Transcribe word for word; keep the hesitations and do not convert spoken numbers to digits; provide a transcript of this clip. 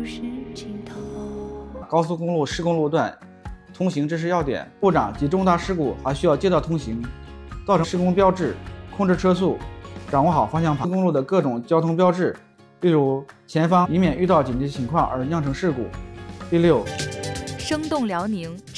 高速公路施工路段通行指示要点，故障及重大事故还需要街道通行，造成施工标志，控制车速，掌握好方向盘。公路的各种交通标志，例如前方，以免遇到紧急情况而酿成事故。第六， 生动辽宁，